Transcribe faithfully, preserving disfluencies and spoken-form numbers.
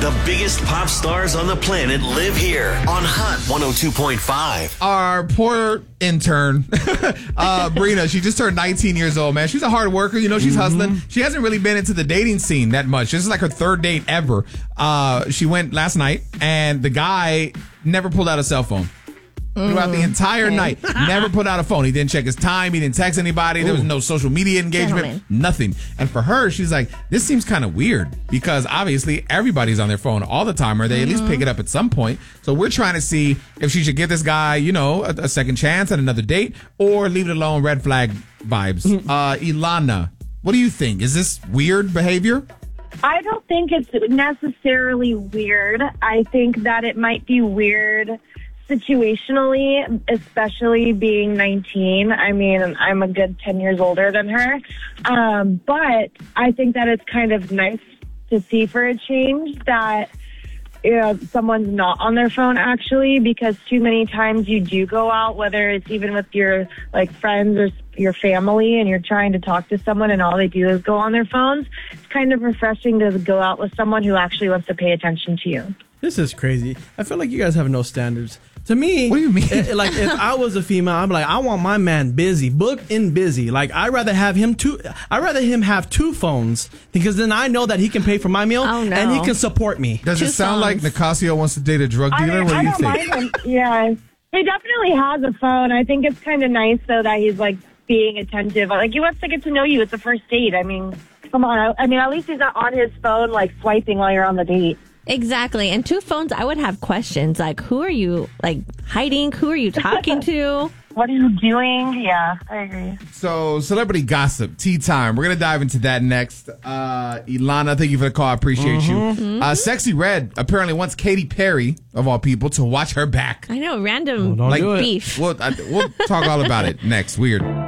The biggest pop stars on the planet live here on Hot one oh two point five. Our poor intern, uh, Brina, she just turned nineteen years old, man. She's a hard worker. You know, she's mm-hmm. hustling. She hasn't really been into the dating scene that much. This is like her third date ever. Uh, she went last night, and the guy never pulled out a cell phone. Throughout the entire okay. night. Never put out a phone. He didn't check his time. He didn't text anybody. Ooh. There was no social media engagement. Gentleman. Nothing. And for her, she's like, this seems kind of weird because obviously everybody's on their phone all the time, or they mm-hmm. at least pick it up at some point. So we're trying to see if she should give this guy, you know, a, a second chance at another date or leave it alone, red flag vibes. Mm-hmm. Uh, Ilana, what do you think? Is this weird behavior? I don't think it's necessarily weird. I think that it might be weird situationally, especially being nineteen. I mean, I'm a good ten years older than her. Um, but I think that it's kind of nice to see for a change that you know, someone's not on their phone actually, because too many times you do go out, whether it's even with your like friends or your family, and you're trying to talk to someone and all they do is go on their phones. It's kind of refreshing to go out with someone who actually wants to pay attention to you. This is crazy. I feel like you guys have no standards. To me, what do you mean? It, like if I was a female, I'm like, I want my man busy, booked and busy. Like I'd rather have him two. I'd rather him have two phones because then I know that he can pay for my meal oh, no. and he can support me. Does two it sound phones. like Nicasio wants to date a drug dealer? I mean, what do I you don't think? Mind him. Yeah, he definitely has a phone. I think it's kind of nice though that he's like being attentive. Like he wants to get to know you. It's a first date. I mean, come on. I, I mean, at least he's not on his phone like swiping while you're on the date. Exactly. And two phones, I would have questions like, who are you like hiding? Who are you talking to? What are you doing? Yeah, I agree. So, celebrity gossip, tea time. We're going to dive into that next. Uh, Ilana, thank you for the call. I appreciate mm-hmm. you. Uh, Sexy Red apparently wants Katy Perry, of all people, to watch her back. I know, random oh, don't like do beef. We'll, I, we'll talk all about it next. Weird.